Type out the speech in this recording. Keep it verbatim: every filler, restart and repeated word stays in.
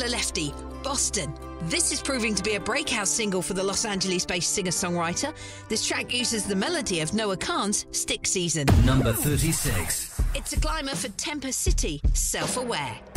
Lefty, Boston. This is proving to be a breakout single for the Los Angeles-based singer-songwriter. This track uses the melody of Noah Kahan's Stick Season. Number thirty-six. It's a climber for Temper City, Self-Aware.